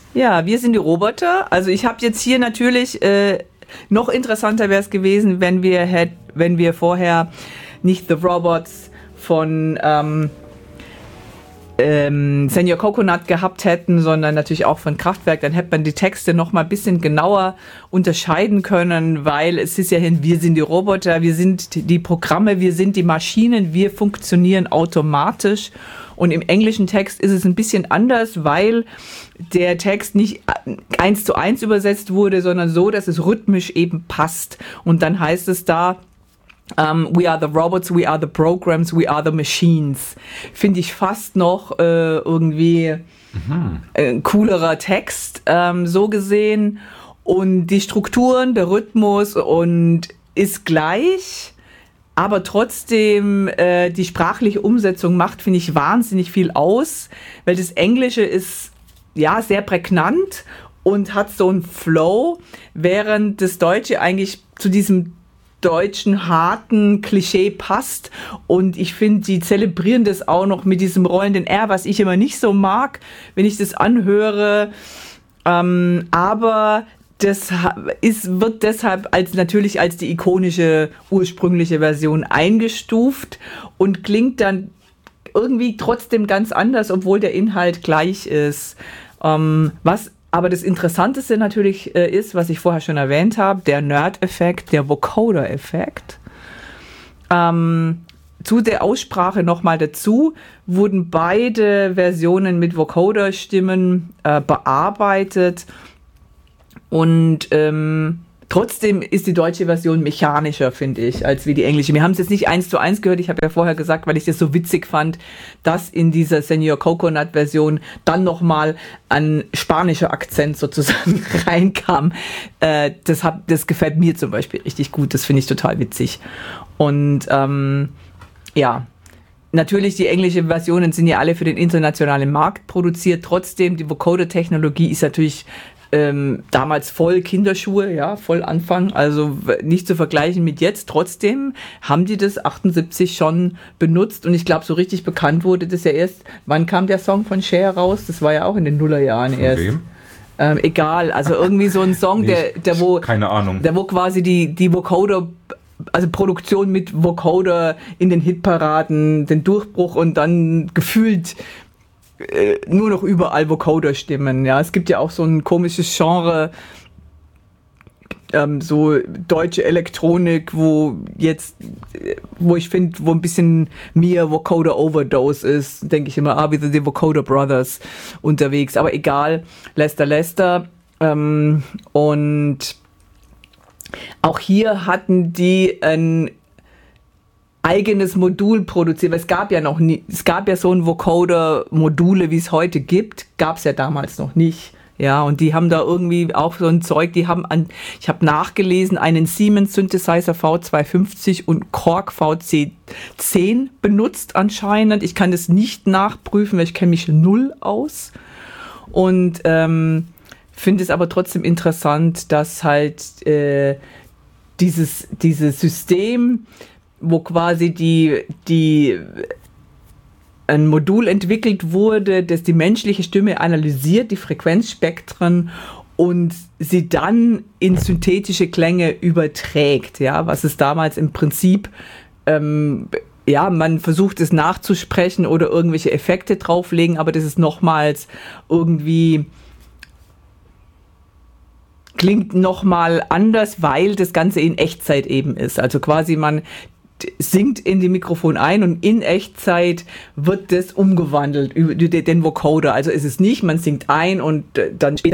Ja, wir sind die Roboter. Also ich habe jetzt hier natürlich, noch interessanter wäre es gewesen, wenn wir vorher nicht The Robots von Senor Coconut gehabt hätten, sondern natürlich auch von Kraftwerk, dann hätte man die Texte noch mal ein bisschen genauer unterscheiden können, weil es ist ja wir sind die Roboter, wir sind die Programme, wir sind die Maschinen, wir funktionieren automatisch. Und im englischen Text ist es ein bisschen anders, weil der Text nicht 1:1 übersetzt wurde, sondern so, dass es rhythmisch eben passt. Und dann heißt es da, we are the robots, we are the programs, we are the machines. Finde ich fast noch irgendwie ein coolerer Text, so gesehen. Und die Strukturen, der Rhythmus und ist gleich, aber trotzdem die sprachliche Umsetzung macht, finde ich, wahnsinnig viel aus, weil das Englische ist ja sehr prägnant und hat so einen Flow, während das Deutsche eigentlich zu diesem deutschen harten Klischee passt, und ich finde, die zelebrieren das auch noch mit diesem rollenden R, was ich immer nicht so mag, wenn ich das anhöre, aber das wird deshalb natürlich als die ikonische ursprüngliche Version eingestuft und klingt dann irgendwie trotzdem ganz anders, obwohl der Inhalt gleich ist. Was aber das Interessanteste natürlich ist, was ich vorher schon erwähnt habe, der Nerd-Effekt, der Vocoder-Effekt. Zu der Aussprache nochmal dazu, wurden beide Versionen mit Vocoder-Stimmen bearbeitet, und trotzdem ist die deutsche Version mechanischer, finde ich, als wie die englische. Wir haben es jetzt nicht 1:1 gehört. Ich habe ja vorher gesagt, weil ich das so witzig fand, dass in dieser Senor Coconut Version dann nochmal ein spanischer Akzent sozusagen reinkam. Das gefällt mir zum Beispiel richtig gut. Das finde ich total witzig. Und ja, natürlich, die englischen Versionen sind ja alle für den internationalen Markt produziert. Trotzdem, die Vocoder-Technologie ist natürlich damals voll Kinderschuhe, ja, voll Anfang, also nicht zu vergleichen mit jetzt. Trotzdem haben die das 78 schon benutzt, und ich glaube, so richtig bekannt wurde das ja erst, wann kam der Song von Cher raus? Das war ja auch in den Nullerjahren von erst. Wem? Egal, also irgendwie so ein Song, keine Ahnung. Der wo quasi die Vocoder, also Produktion mit Vocoder in den Hitparaden, den Durchbruch, und dann gefühlt nur noch überall Vocoder-Stimmen. Ja, es gibt ja auch so ein komisches Genre, so deutsche Elektronik, wo ich finde, wo ein bisschen mehr Vocoder-Overdose ist, denke ich immer, wie die Vocoder Brothers unterwegs. Aber egal, Lester. Und auch hier hatten die ein eigenes Modul produziert, weil es gab ja so ein Vocoder-Module, wie es heute gibt, gab es ja damals noch nicht. Ja, und die haben da irgendwie auch so ein Zeug, ich habe nachgelesen, einen Siemens Synthesizer V250 und Korg VC10 benutzt anscheinend. Ich kann das nicht nachprüfen, weil ich kenne mich null aus. Und finde es aber trotzdem interessant, dass halt dieses System, wo quasi ein Modul entwickelt wurde, das die menschliche Stimme analysiert, die Frequenzspektren, und sie dann in synthetische Klänge überträgt, ja, was es damals im Prinzip, man versucht es nachzusprechen oder irgendwelche Effekte drauflegen, aber das ist nochmals irgendwie, klingt nochmal anders, weil das Ganze in Echtzeit eben ist. Also quasi man singt in die Mikrofon ein und in Echtzeit wird das umgewandelt über den Vocoder. Also ist es nicht, man singt ein und dann später